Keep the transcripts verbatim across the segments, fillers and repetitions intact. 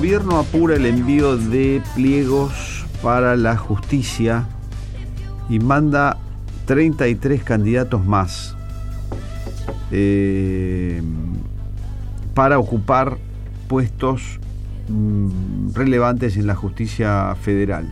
gobierno apura el envío de pliegos para la justicia y manda treinta y tres candidatos más eh, para ocupar puestos mmm, relevantes en la justicia federal.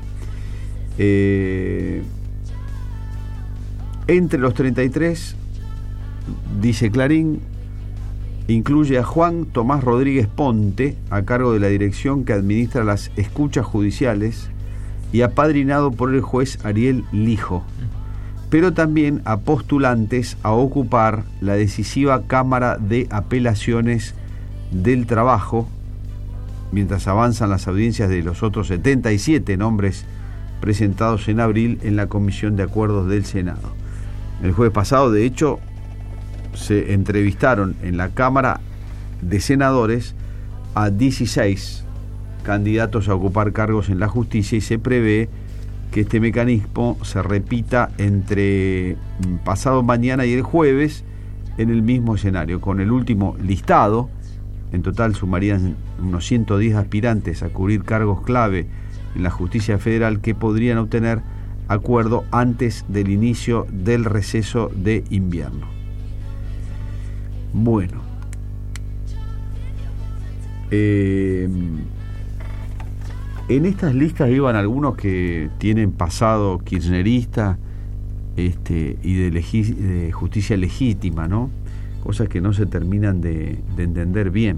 Eh, entre los treinta y tres, dice Clarín, incluye a Juan Tomás Rodríguez Ponte, a cargo de la dirección que administra las escuchas judiciales y apadrinado por el juez Ariel Lijo, pero también a postulantes a ocupar la decisiva Cámara de Apelaciones del Trabajo, mientras avanzan las audiencias de los otros setenta y siete nombres presentados en abril en la Comisión de Acuerdos del Senado. El jueves pasado, de hecho, se entrevistaron en la Cámara de Senadores a dieciséis candidatos a ocupar cargos en la justicia y se prevé que este mecanismo se repita entre pasado mañana y el jueves en el mismo escenario, con el último listado. En total sumarían unos ciento diez aspirantes a cubrir cargos clave en la justicia federal que podrían obtener acuerdo antes del inicio del receso de invierno. Bueno, eh, en estas listas iban algunos que tienen pasado kirchnerista este, y de, legi- de justicia legítima, ¿no? Cosas que no se terminan de, de entender bien.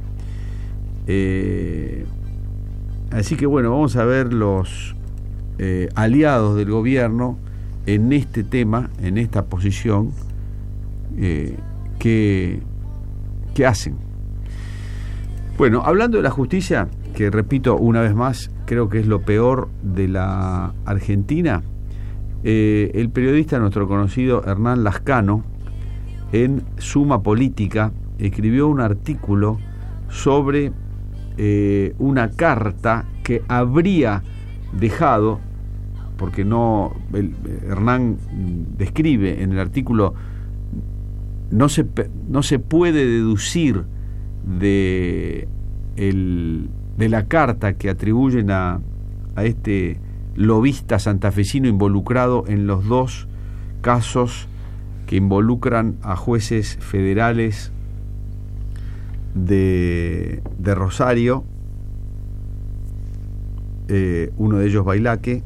Eh, así que bueno, vamos a ver los eh, aliados del gobierno en este tema, en esta posición, eh, que, que hacen. Bueno, hablando de la justicia, que repito una vez más, creo que es lo peor de la Argentina, eh, el periodista, nuestro conocido Hernán Lascano, en Suma Política, escribió un artículo sobre eh, una carta que habría dejado, porque no, el, Hernán describe en el artículo, no se, no se puede deducir de, el, de la carta que atribuyen a, a este lobista santafesino involucrado en los dos casos que involucran a jueces federales de, de Rosario, eh, uno de ellos Bailaque.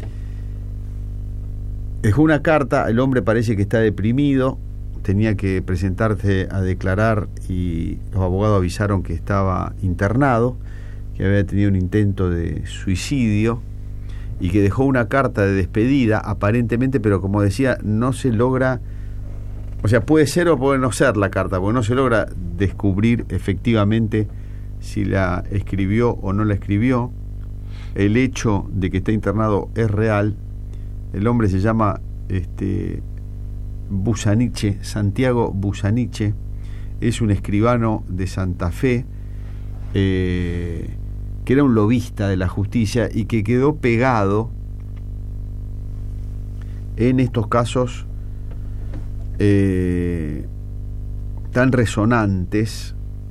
Dejó una carta, el hombre parece que está deprimido, tenía que presentarse a declarar y los abogados avisaron que estaba internado, que había tenido un intento de suicidio y que dejó una carta de despedida aparentemente, pero como decía, no se logra, o sea, puede ser o puede no ser la carta, porque no se logra descubrir efectivamente si la escribió o no la escribió. El hecho de que está internado es real. El hombre se llama este, Busaniche, Santiago Busaniche, es un escribano de Santa Fe, eh, que era un lobista de la justicia y que quedó pegado en estos casos eh, tan resonantes.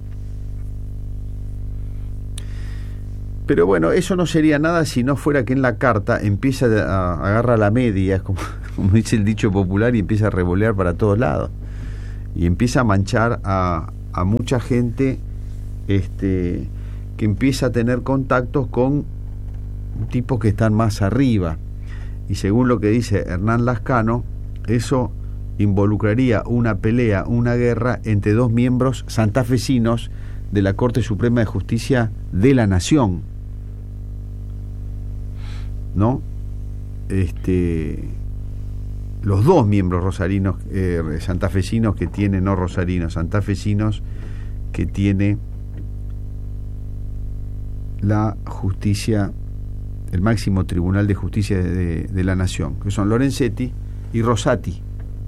Pero bueno, eso no sería nada si no fuera que en la carta empieza a, a agarrar la media, como, como dice el dicho popular, y empieza a revolear para todos lados. Y empieza a manchar a, a mucha gente este, que empieza a tener contactos con tipos que están más arriba. Y según lo que dice Hernán Lascano, eso involucraría una pelea, una guerra entre dos miembros santafesinos de la Corte Suprema de Justicia de la Nación, ¿no? Este, los dos miembros rosarinos, eh, santafesinos que tiene, no rosarinos, santafesinos que tiene la justicia, el máximo tribunal de justicia de, de, de la Nación, que son Lorenzetti y Rosati.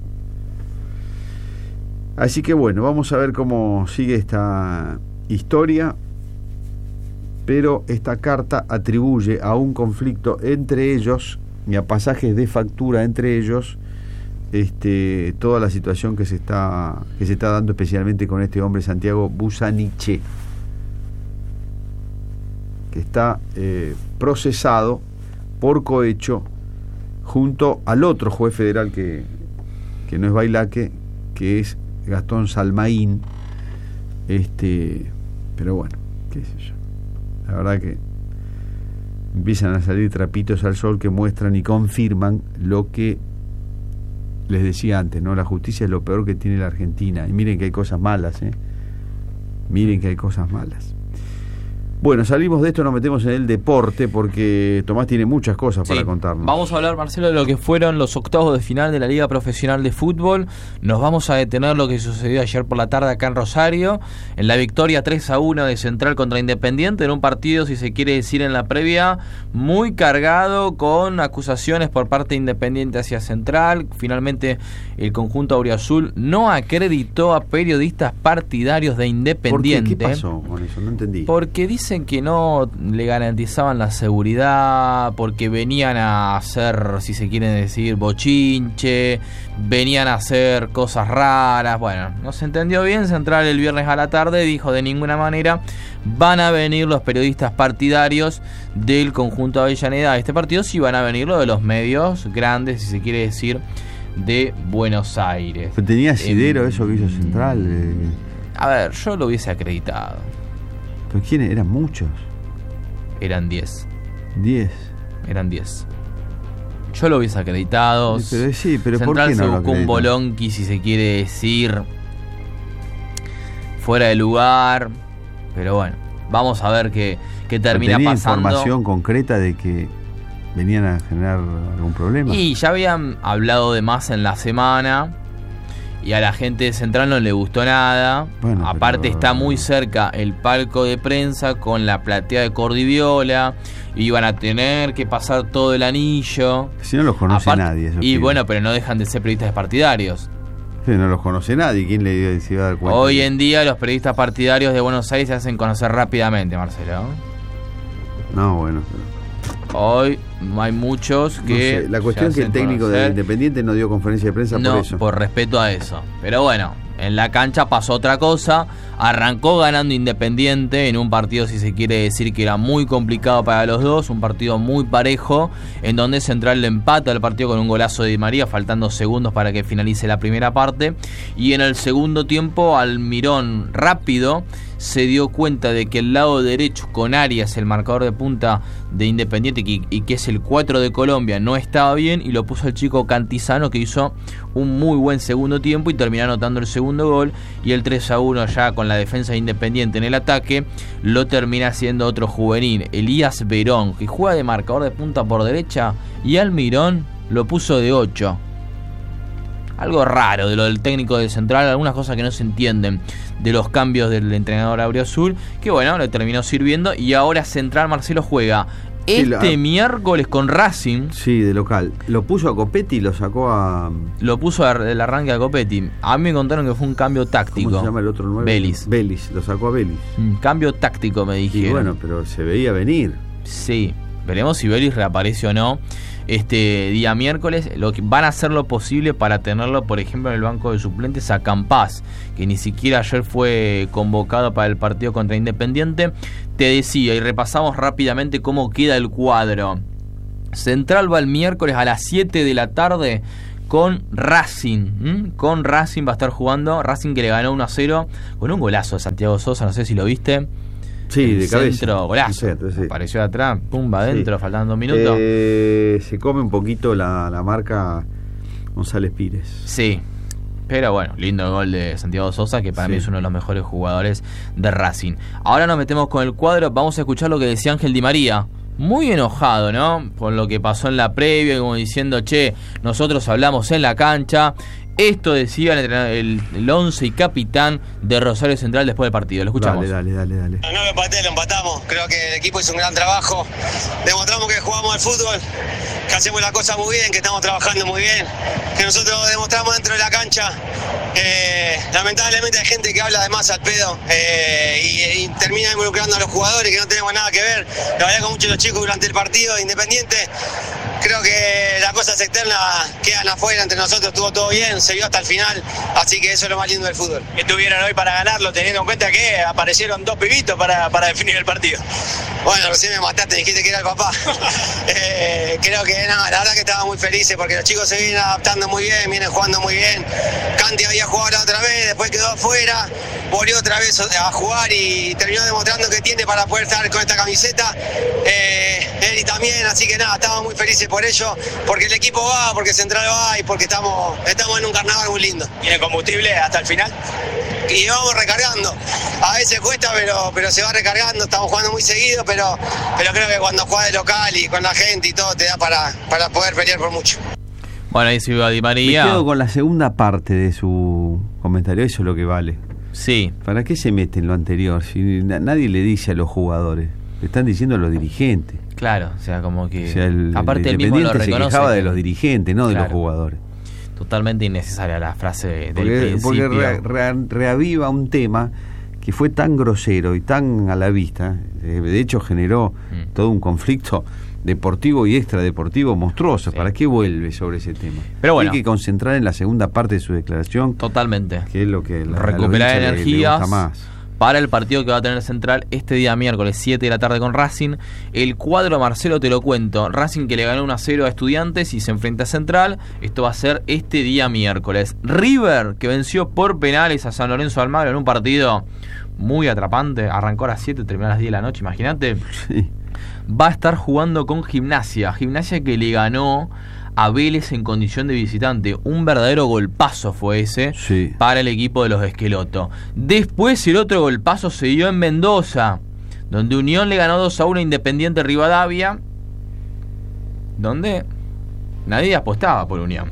Así que bueno, vamos a ver cómo sigue esta historia, pero esta carta atribuye a un conflicto entre ellos y a pasajes de factura entre ellos este, toda la situación que se está que se está dando especialmente con este hombre Santiago Busaniche. que está eh, procesado por cohecho junto al otro juez federal que, que no es Bailaque, que es Gastón Salmaín. Este, pero bueno, qué sé yo. La verdad que empiezan a salir trapitos al sol que muestran y confirman lo que les decía antes, ¿no? La justicia es lo peor que tiene la Argentina. Y miren que hay cosas malas, ¿eh? Miren que hay cosas malas. Bueno, salimos de esto, nos metemos en el deporte porque Tomás tiene muchas cosas sí, para contarnos. Vamos a hablar, Marcelo, de lo que fueron los octavos de final de la Liga Profesional de Fútbol. Nos vamos a detener lo que sucedió ayer por la tarde acá en Rosario, en la victoria tres a uno de Central contra Independiente, en un partido, si se quiere decir en la previa, muy cargado con acusaciones por parte de Independiente hacia Central. Finalmente el conjunto auriazul no acreditó a periodistas partidarios de Independiente. ¿Por qué? ¿Qué pasó con eso? No entendí. Porque dice Dicen que no le garantizaban la seguridad, porque venían a hacer, si se quiere decir, bochinche, venían a hacer cosas raras. Bueno, no se entendió bien. Central el viernes a la tarde dijo de ninguna manera van a venir los periodistas partidarios del conjunto Avellaneda a este partido, si van a venir los de los medios grandes, si se quiere decir, de Buenos Aires. Pero tenía asidero eh, eso que hizo Central. Eh. A ver, yo lo hubiese acreditado. ¿Pero quiénes? Eran muchos. Eran diez. diez. Eran diez. Yo lo hubiese acreditado. Sí, pero, sí, pero Central ¿por qué no se lo buscó un bolonqui, si se quiere decir, fuera de lugar. Pero bueno, vamos a ver qué, qué termina ¿Tenía pasando. información concreta de que venían a generar algún problema? Y ya habían hablado de más en la semana. Y a la gente de Central no le gustó nada. Bueno, aparte pero... está muy cerca el palco de prensa con la platea de Cordiviola. Iban a tener que pasar todo el anillo. Si no los conoce aparte, nadie. Y pibes. Bueno, pero no dejan de ser periodistas partidarios. Sí, no los conoce nadie. ¿Quién le se iba a dar cuenta? Hoy en día los periodistas partidarios de Buenos Aires se hacen conocer rápidamente, Marcelo. No, bueno. Pero... Hoy hay muchos que... No sé, la cuestión es que el técnico conocer. de Independiente no dio conferencia de prensa no, por eso. por respeto a eso. Pero bueno, en la cancha pasó otra cosa. Arrancó ganando Independiente en un partido, si se quiere decir, que era muy complicado para los dos. Un partido muy parejo, en donde Central le empata el partido con un golazo de Di María, faltando segundos para que finalice la primera parte. Y en el segundo tiempo, Almirón rápido se dio cuenta de que el lado derecho con Arias, el marcador de punta de Independiente, y, y que es el cuatro de Colombia, no estaba bien, y lo puso el chico Cantizano, que hizo un muy buen segundo tiempo y terminó anotando el segundo gol. Y el tres a uno ya con la defensa de Independiente en el ataque lo termina haciendo otro juvenil, Elías Verón, que juega de marcador de punta por derecha, y Almirón lo puso de ocho. Algo raro de lo del técnico de Central, algunas cosas que no se entienden de los cambios del entrenador auriazul, que bueno, le terminó sirviendo. Y ahora Central, Marcelo, juega este sí, la... miércoles con Racing. Sí, de local. Lo puso a Copetti y lo sacó a... Lo puso del arranque a Copetti. A mí me contaron que fue un cambio táctico. ¿Cómo se llama el otro nueve? Vélez. Vélez, lo sacó a Vélez. Un cambio táctico, me dijeron. Y bueno, pero se veía venir. Sí, veremos si Vélez reaparece o no este día miércoles. Lo que van a hacer lo posible para tenerlo, por ejemplo, en el banco de suplentes a Campás, que ni siquiera ayer fue convocado para el partido contra Independiente. Te decía, y repasamos rápidamente cómo queda el cuadro. Central va el miércoles a las siete de la tarde con Racing. ¿Mm? Con Racing va a estar jugando. Racing, que le ganó uno a cero con un golazo de Santiago Sosa, no sé si lo viste. Sí, el de centro, cabeza. Golazo. Centro, sí. Apareció atrás, pumba adentro, sí. Faltando dos minutos. Eh, se come un poquito la, la marca González Pires. Sí, pero bueno, lindo gol de Santiago Sosa, que para sí. mí es uno de los mejores jugadores de Racing. Ahora nos metemos con el cuadro, vamos a escuchar lo que decía Ángel Di María. Muy enojado, ¿no? Por lo que pasó en la previa, como diciendo, che, nosotros hablamos en la cancha. Esto decía el, el, el once y capitán de Rosario Central después del partido. Lo escuchamos. Dale, dale, dale, dale. No lo empaté, lo empatamos. Creo que el equipo hizo un gran trabajo. Demostramos que jugamos al fútbol, que hacemos las cosas muy bien, que estamos trabajando muy bien, que nosotros demostramos dentro de la cancha. Eh, lamentablemente hay gente que habla de más al pedo eh, y, y termina involucrando a los jugadores que no tenemos nada que ver. La verdad, con muchos de los chicos durante el partido de Independiente creo que las cosas externas quedan afuera, entre nosotros estuvo todo bien, se vio hasta el final, así que eso es lo más lindo del fútbol. ¿Qué tuvieron hoy para ganarlo, teniendo en cuenta que aparecieron dos pibitos para, para definir el partido? Bueno, recién me mataste, dijiste que era el papá. eh, creo que no, la verdad que estaba muy felices porque los chicos se vienen adaptando muy bien, vienen jugando muy bien. Canti había jugado la otra vez, después quedó afuera, volvió otra vez a jugar y terminó demostrando que tiene para poder estar con esta camiseta. Eh, él y también, así que nada, estamos muy felices por ello, porque el equipo va, porque Central va y porque estamos, estamos en un carnaval muy lindo. ¿Tiene combustible hasta el final? Y vamos recargando. A veces cuesta, pero, pero se va recargando, estamos jugando muy seguido, pero, pero creo que cuando juegas de local y con la gente y todo te da para, para poder pelear por mucho. Bueno, ahí se iba Di María. Me quedo con la segunda parte de su comentario, eso es lo que vale. Sí. ¿Para qué se mete en lo anterior? Si na- nadie le dice a los jugadores, le están diciendo a los dirigentes. Claro, o sea, como que... O sea, el, aparte el el mismo lo Independiente se reconoce. quejaba que- de los dirigentes, no de Claro. los jugadores. Totalmente innecesaria la frase del Porque, principio. porque re- re- reaviva un tema que fue tan grosero y tan a la vista, eh, de hecho generó Mm. todo un conflicto deportivo y extradeportivo monstruoso. Sí. ¿Para qué vuelve sobre ese tema? Pero bueno. Hay que concentrar en la segunda parte de su declaración, Totalmente. que es lo que la, Recuperar a los hinchas le- le energías gusta más. para el partido que va a tener Central este día miércoles siete de la tarde con Racing. El cuadro, Marcelo, te lo cuento. Racing que le ganó uno a cero a Estudiantes y se enfrenta a Central. Esto va a ser este día miércoles. River, que venció por penales a San Lorenzo de Almagro en un partido muy atrapante. Arrancó a las siete, terminó a las diez de la noche, imagínate. Sí. Va a estar jugando con Gimnasia. Gimnasia que le ganó a Vélez en condición de visitante. Un verdadero golpazo fue ese Sí. para el equipo de los de Esqueloto. Después el otro golpazo se dio en Mendoza, donde Unión le ganó dos a uno a Independiente Rivadavia, donde nadie apostaba por Unión.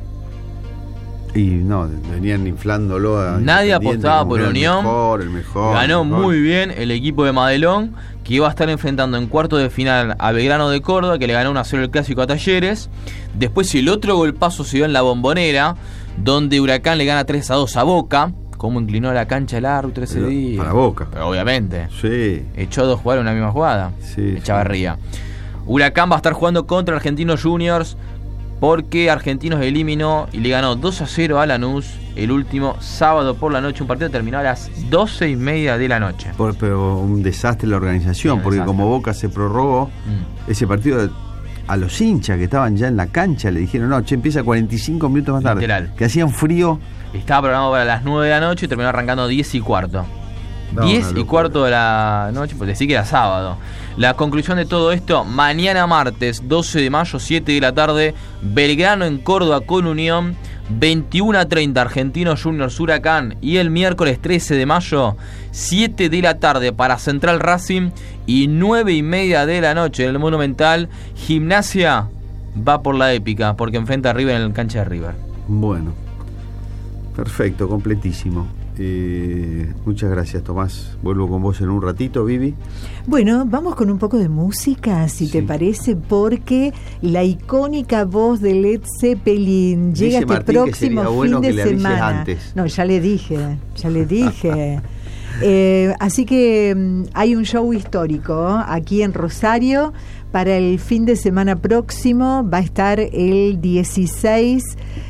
Y no, venían inflándolo a Nadie Independiente apostaba como por el Unión. mejor, el mejor, Ganó el mejor. muy bien el equipo de Madelón, que iba a estar enfrentando en cuarto de final a Belgrano de Córdoba, que le ganó uno a cero el clásico a Talleres. Después el otro golpazo se dio en la Bombonera, donde Huracán le gana tres a dos a Boca. ¿Cómo inclinó la cancha el árbitro ese Pero día? para Boca. Pero obviamente. Sí, Echó dos jugadores en una misma jugada. Sí, Echavarría. Huracán va a estar jugando contra Argentinos Juniors, porque Argentinos eliminó y le ganó dos a cero a Lanús el último sábado por la noche. Un partido terminó a las doce y media de la noche. Por- pero un desastre la organización, Sí, un porque desastre. como Boca se prorrogó, Mm. ese partido a los hinchas que estaban ya en la cancha le dijeron, no, che, empieza cuarenta y cinco minutos más tarde. Literal. Que hacían frío. Estaba programado para las nueve de la noche y terminó arrancando diez y cuarto. No, diez una y locura. cuarto de la noche, pues decir que era sábado. La conclusión de todo esto, mañana martes doce de mayo, siete de la tarde, Belgrano en Córdoba con Unión, veintiuno a treinta Argentinos Juniors Huracán, y el miércoles trece de mayo, siete de la tarde para Central Racing, y nueve y media de la noche en el Monumental, Gimnasia va por la épica, porque enfrenta a River en el cancha de River. Bueno, perfecto, completísimo. Eh, muchas gracias, Tomás. Vuelvo con vos en un ratito, Vivi. Bueno, vamos con un poco de música, si Sí. te parece, porque la icónica voz de Led Zeppelin Dice llega este Martín que próximo sería bueno fin que de le avises semana. antes. No, ya le dije, ya le dije. Eh, así que mm, hay un show histórico aquí en Rosario para el fin de semana próximo. Va a estar el dieciséis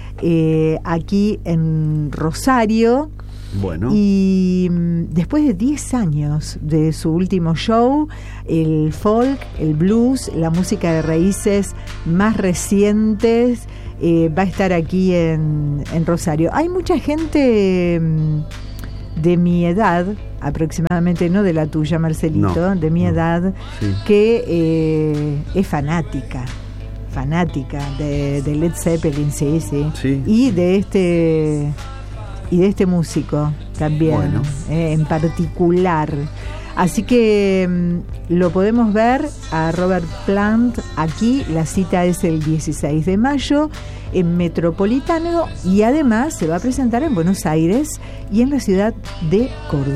eh, aquí en Rosario. Bueno, Y mm, después de diez años de su último show, el folk, el blues, la música de raíces más recientes eh, va a estar aquí en, en Rosario. Hay mucha gente mm, de mi edad, aproximadamente, no de la tuya, Marcelito, No, de mi no, edad, sí. que eh, es fanática, fanática de, de Led Zeppelin, sí, sí, Sí. y de este y de este músico también, Bueno. eh, en particular. Así que mm, lo podemos ver a Robert Plant aquí. La cita es el dieciséis de mayo en Metropolitano, y además se va a presentar en Buenos Aires y en la ciudad de Córdoba.